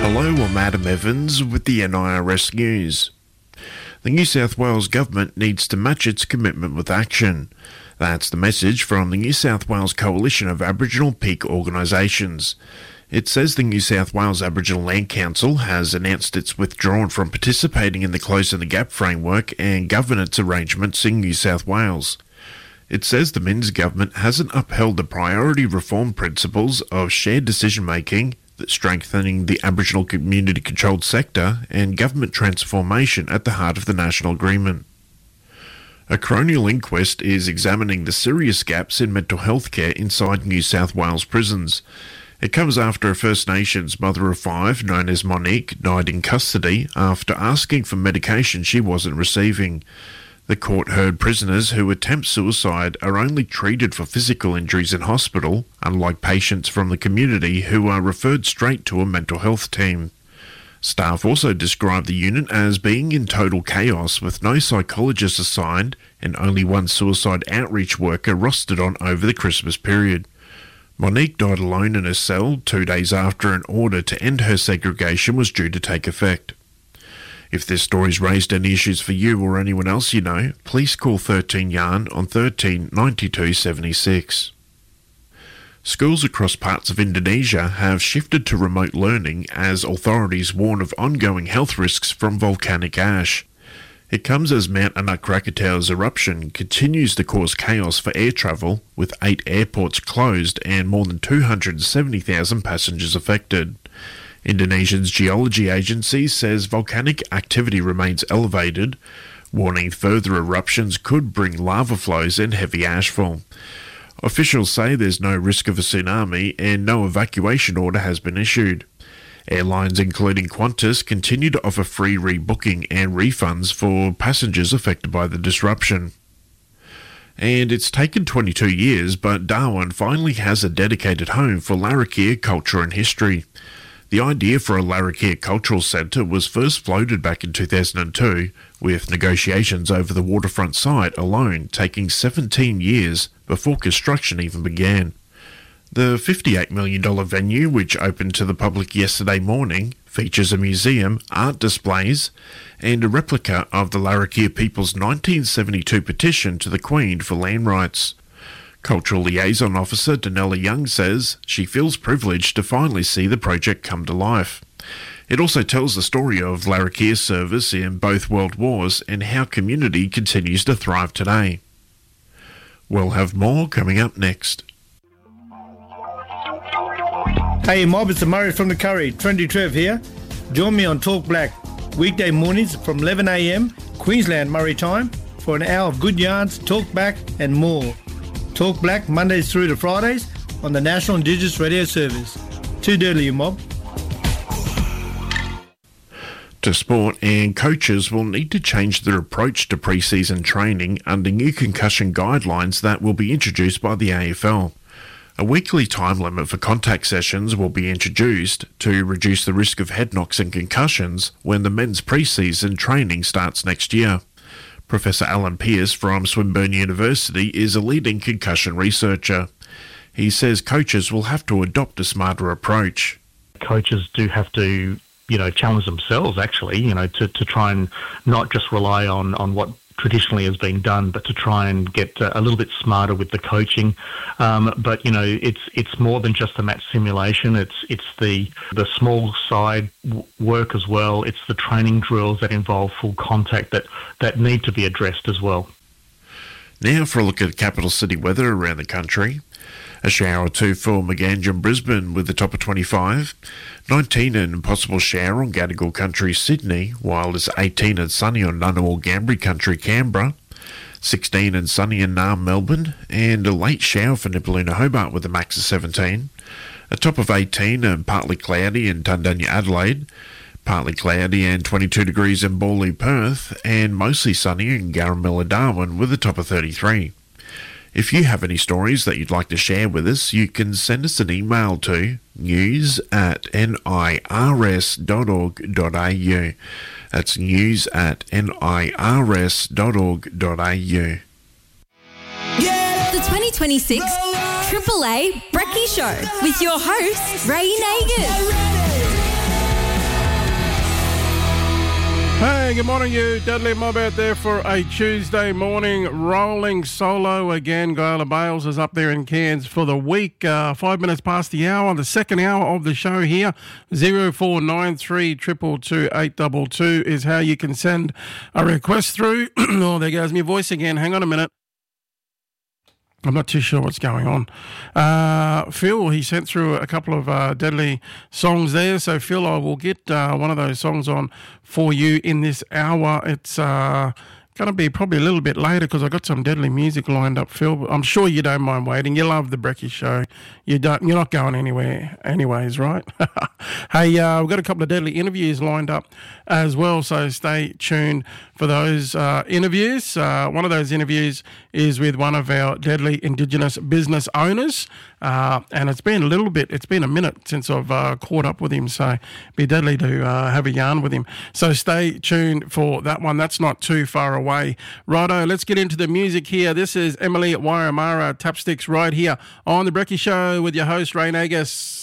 Hello, I'm Adam Evans with the NIRS News. The New South Wales Government needs to match its commitment with action. That's the message from the New South Wales Coalition of Aboriginal Peak Organisations. It says the New South Wales Aboriginal Land Council has announced it's withdrawn from participating in the Closing the Gap framework and governance arrangements in New South Wales. It says the Minns government hasn't upheld the priority reform principles of shared decision-making, strengthening the Aboriginal community-controlled sector, and government transformation at the heart of the national agreement. A coronial inquest is examining the serious gaps in mental health care inside New South Wales prisons. It comes after a First Nations mother of 5, known as Monique, died in custody after asking for medication she wasn't receiving. The court heard prisoners who attempt suicide are only treated for physical injuries in hospital, unlike patients from the community who are referred straight to a mental health team. Staff also described the unit as being in total chaos, with no psychologist assigned and only one suicide outreach worker rostered on over the Christmas period. Monique died alone in her cell 2 days after an order to end her segregation was due to take effect. If this story's raised any issues for you or anyone else you know, please call 13 Yarn on 13 92 76. Schools across parts of Indonesia have shifted to remote learning as authorities warn of ongoing health risks from volcanic ash. It comes as Mount Anak Krakatau's eruption continues to cause chaos for air travel, with 8 airports closed and more than 270,000 passengers affected. Indonesia's geology agency says volcanic activity remains elevated, warning further eruptions could bring lava flows and heavy ashfall. Officials say there's no risk of a tsunami and no evacuation order has been issued. Airlines including Qantas continue to offer free rebooking and refunds for passengers affected by the disruption. And it's taken 22 years, but Darwin finally has a dedicated home for Larrakia culture and history. The idea for a Larrakia Cultural Centre was first floated back in 2002, with negotiations over the waterfront site alone taking 17 years before construction even began. The $58 million venue, which opened to the public yesterday morning, features a museum, art displays, and a replica of the Larrakia people's 1972 petition to the Queen for land rights. Cultural Liaison Officer Danella Young says she feels privileged to finally see the project come to life. It also tells the story of Larrakia's service in both World Wars and how community continues to thrive today. We'll have more coming up next. Hey mob, it's Murray from the Curry, Trendy Trev here. Join me on Talk Black, weekday mornings from 11 a.m, Queensland Murray time, for an hour of good yarns, talk back and more. Talk Black Mondays through to Fridays on the National Indigenous Radio Service. Too dirty, you mob. To sport, and coaches will need to change their approach to pre-season training under new concussion guidelines that will be introduced by the AFL. A weekly time limit for contact sessions will be introduced to reduce the risk of head knocks and concussions when the men's pre-season training starts next year. Professor Alan Pearce from Swinburne University is a leading concussion researcher. He says coaches will have to adopt a smarter approach. Coaches do have to, challenge themselves actually, to try and not just rely on what traditionally has been done, but to try and get a little bit smarter with the coaching. But it's more than just the match simulation. It's the small side work as well. It's the training drills that involve full contact that need to be addressed as well. Now for a look at capital city weather around the country. A shower or two for Maganja and Brisbane with a top of 25. 19 and possible shower on Gadigal Country, Sydney, while it's 18 and sunny on Ngunnawal Gambri Country, Canberra. 16 and sunny in Naarm, Melbourne, and a late shower for Nipaluna, Hobart with a max of 17. A top of 18 and partly cloudy in Tundanya, Adelaide. Partly cloudy and 22 degrees in Bawley, Perth, and mostly sunny in Garramilla, Darwin with a top of 33. If you have any stories that you'd like to share with us, you can send us an email to news@nirs.org.au. That's news@nirs.org.au. The 2026 Triple A Brekkie Show with your host, Ray Nagin. Hey, good morning, you. Dudley Mob out there for a Tuesday morning rolling solo again. Guyla Bales is up there in Cairns for the week. 5 minutes past the hour, the second hour of the show here. 0493 222 822 is how you can send a request through. Oh, there goes my voice again. Hang on a minute. I'm not too sure what's going on. Phil, he sent through a couple of deadly songs there. So, Phil, I will get one of those songs on for you in this hour. It's going to be probably a little bit later because I got some deadly music lined up, Phil. I'm sure you don't mind waiting. You love the Brekkie Show. You're not going anywhere anyways, right? Hey, we've got a couple of deadly interviews lined up as well, so stay tuned for those interviews. One of those interviews is with one of our deadly Indigenous business owners, and it's been a minute since I've caught up with him, so it'd be deadly to have a yarn with him. So stay tuned for that one. That's not too far away. Righto, let's get into the music here. This is Emily Wairamara Tapsticks right here on The Brekkie Show with your host, Ray Nagus.